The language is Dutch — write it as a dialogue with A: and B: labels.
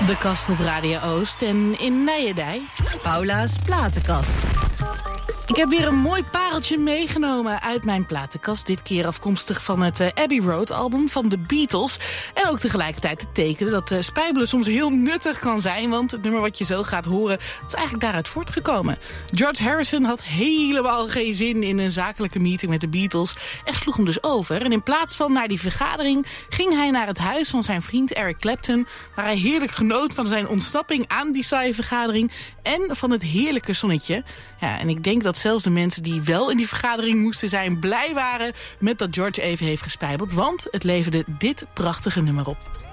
A: De kast op Radio Oost en in Nijedij.
B: Paula's platenkast.
A: Ik heb weer een mooi pareltje meegenomen uit mijn platenkast. Dit keer afkomstig van het Abbey Road album van de Beatles. En ook tegelijkertijd te tekenen dat spijbelen soms heel nuttig kan zijn. Want het nummer wat je zo gaat horen, dat is eigenlijk daaruit voortgekomen. George Harrison had helemaal geen zin in een zakelijke meeting met de Beatles. En sloeg hem dus over. En in plaats van naar die vergadering ging hij naar het huis van zijn vriend Eric Clapton. Waar hij heerlijk genoot van zijn ontsnapping aan die saaie vergadering. En van het heerlijke zonnetje. Ja, en ik denk dat zelfs de mensen die wel in die vergadering moesten zijn blij waren met dat George even heeft gespijbeld. Want het leverde dit prachtige nummer op.